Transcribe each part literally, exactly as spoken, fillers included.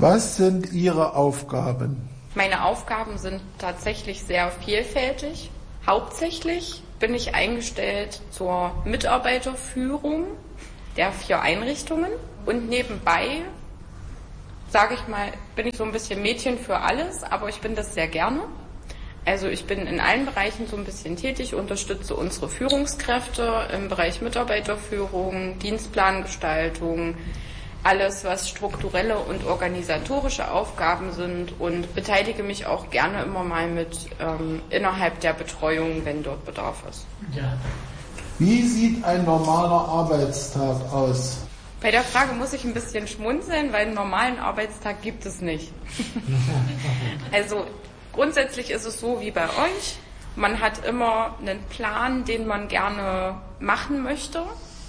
Was sind Ihre Aufgaben? Meine Aufgaben sind tatsächlich sehr vielfältig. Hauptsächlich bin ich eingestellt zur Mitarbeiterführung der vier Einrichtungen und nebenbei, sage ich mal, bin ich so ein bisschen Mädchen für alles, aber ich bin das sehr gerne. Also ich bin in allen Bereichen so ein bisschen tätig, unterstütze unsere Führungskräfte im Bereich Mitarbeiterführung, Dienstplangestaltung, alles, was strukturelle und organisatorische Aufgaben sind und beteilige mich auch gerne immer mal mit ähm, innerhalb der Betreuung, wenn dort Bedarf ist. Ja. Wie sieht ein normaler Arbeitstag aus? Bei der Frage muss ich ein bisschen schmunzeln, weil einen normalen Arbeitstag gibt es nicht. Also grundsätzlich ist es so wie bei euch. Man hat immer einen Plan, den man gerne machen möchte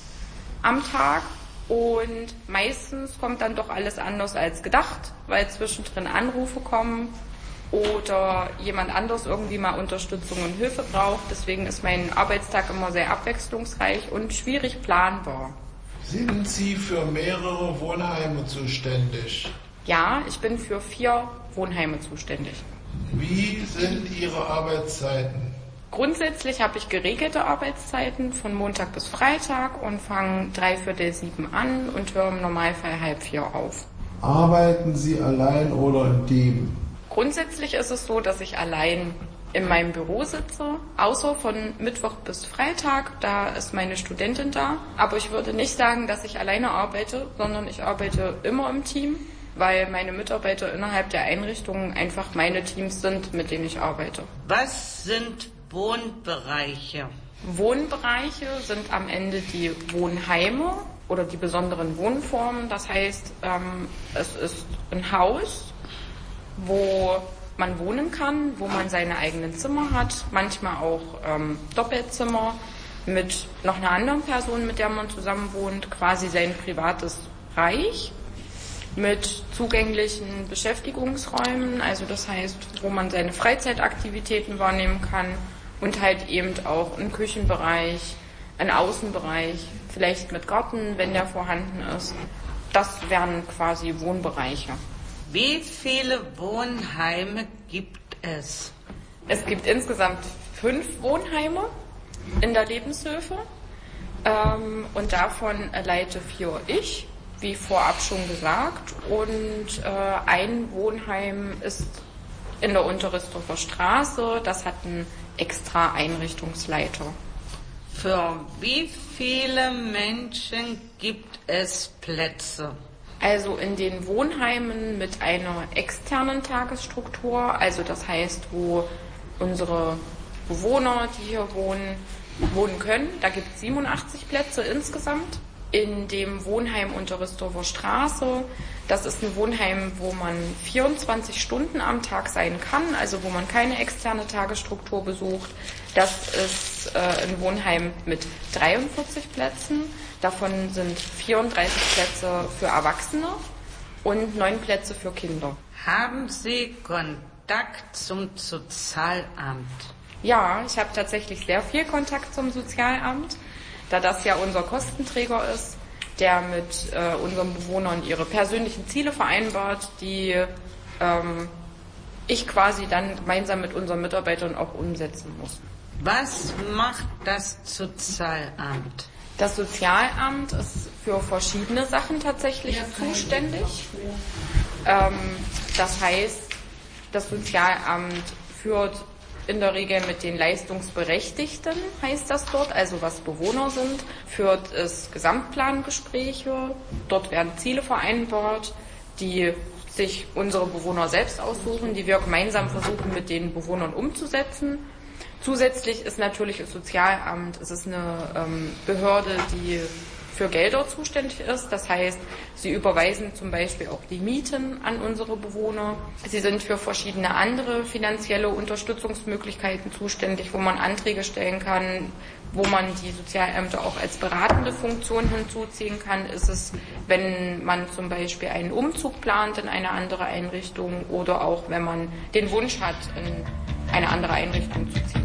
am Tag. Und meistens kommt dann doch alles anders als gedacht, weil zwischendrin Anrufe kommen oder jemand anders irgendwie mal Unterstützung und Hilfe braucht. Deswegen ist mein Arbeitstag immer sehr abwechslungsreich und schwierig planbar. Sind Sie für mehrere Wohnheime zuständig? Ja, ich bin für vier Wohnheime zuständig. Wie sind Ihre Arbeitszeiten? Grundsätzlich habe ich geregelte Arbeitszeiten von Montag bis Freitag und fange dreiviertel sieben an und höre im Normalfall halb vier auf. Arbeiten Sie allein oder im Team? Grundsätzlich ist es so, dass ich allein in meinem Büro sitze, außer von Mittwoch bis Freitag, da ist meine Studentin da. Aber ich würde nicht sagen, dass ich alleine arbeite, sondern ich arbeite immer im Team, weil meine Mitarbeiter innerhalb der Einrichtungen einfach meine Teams sind, mit denen ich arbeite. Was sind Wohnbereiche? Wohnbereiche sind am Ende die Wohnheime oder die besonderen Wohnformen. Das heißt, ähm, es ist ein Haus, wo man wohnen kann, wo man seine eigenen Zimmer hat, manchmal auch ähm, Doppelzimmer mit noch einer anderen Person, mit der man zusammen wohnt, quasi sein privates Reich mit zugänglichen Beschäftigungsräumen, also das heißt, wo man seine Freizeitaktivitäten wahrnehmen kann und halt eben auch einen Küchenbereich, einen Außenbereich, vielleicht mit Garten, wenn der vorhanden ist. Das wären quasi Wohnbereiche. Wie viele Wohnheime gibt es? Es gibt insgesamt fünf Wohnheime in der Lebenshilfe ähm, und davon leite vier ich, wie vorab schon gesagt. Und äh, ein Wohnheim ist in der Unterrissdorfer Straße, das hat einen extra Einrichtungsleiter. Für wie viele Menschen gibt es Plätze? Also in den Wohnheimen mit einer externen Tagesstruktur, also das heißt, wo unsere Bewohner, die hier wohnen, wohnen können, da gibt es siebenundachtzig Plätze insgesamt. In dem Wohnheim Unterrissdorfer Straße, das ist ein Wohnheim, wo man vierundzwanzig Stunden am Tag sein kann, also wo man keine externe Tagesstruktur besucht. Das ist äh, ein Wohnheim mit dreiundvierzig Plätzen. Davon sind vierunddreißig Plätze für Erwachsene und neun Plätze für Kinder. Haben Sie Kontakt zum Sozialamt? Ja, ich habe tatsächlich sehr viel Kontakt zum Sozialamt, da das ja unser Kostenträger ist, der mit äh, unseren Bewohnern ihre persönlichen Ziele vereinbart, die ähm, ich quasi dann gemeinsam mit unseren Mitarbeitern auch umsetzen muss. Was macht das Sozialamt? Das Sozialamt ist für verschiedene Sachen tatsächlich zuständig. Ähm, das heißt, das Sozialamt führt in der Regel mit den Leistungsberechtigten, heißt das dort, also was Bewohner sind, führt es Gesamtplangespräche. Dort werden Ziele vereinbart, die sich unsere Bewohner selbst aussuchen, die wir gemeinsam versuchen mit den Bewohnern umzusetzen. Zusätzlich ist natürlich das Sozialamt, es ist eine ähm, Behörde, die für Gelder zuständig ist. Das heißt, sie überweisen zum Beispiel auch die Mieten an unsere Bewohner. Sie sind für verschiedene andere finanzielle Unterstützungsmöglichkeiten zuständig, wo man Anträge stellen kann, wo man die Sozialämter auch als beratende Funktion hinzuziehen kann. Ist es, wenn man zum Beispiel einen Umzug plant in eine andere Einrichtung oder auch wenn man den Wunsch hat, in eine andere Einrichtung zu ziehen.